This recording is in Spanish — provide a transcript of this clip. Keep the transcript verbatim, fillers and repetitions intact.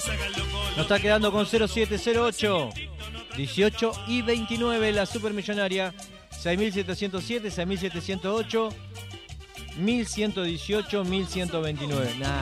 Nos está quedando con cero siete cero ocho, dieciocho y veintinueve la supermillonaria. seis mil setecientos siete, seis mil setecientos ocho, mil ciento dieciocho, mil ciento veintinueve. Nah.